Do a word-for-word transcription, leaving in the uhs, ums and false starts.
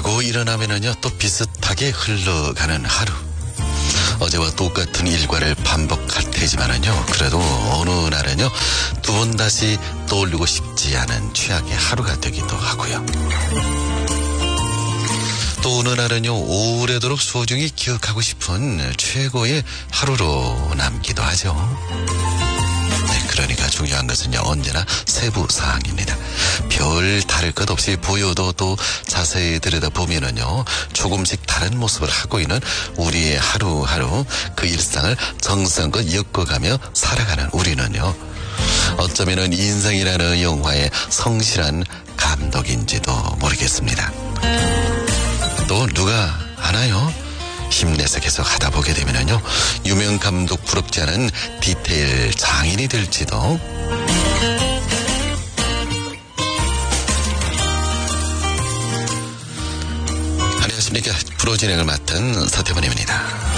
자고 일어나면은요 또 비슷하게 흘러가는 하루. 어제와 똑같은 일과를 반복할 테지만은요 그래도 어느 날은요 두 번 다시 떠올리고 싶지 않은 최악의 하루가 되기도 하고요. 또 어느 날은요 오래도록 소중히 기억하고 싶은 최고의 하루로 남기도 하죠. 네, 그러니까 중요한 것은요 언제나 세부 사항입니다. 별 다를 것 없이 보여도 또 자세히 들여다보면은요 조금씩 다른 모습을 하고 있는 우리의 하루하루 그 일상을 정성껏 엮어가며 살아가는 우리는요 어쩌면은 인생이라는 영화의 성실한 감독인지도 모르겠습니다. 또 누가 아나요? 힘내서 계속 하다 보게 되면은요 유명 감독 부럽지 않은 디테일 장인이 될지도. 안녕하십니까. 프로 진행을 맡은 서태범입니다.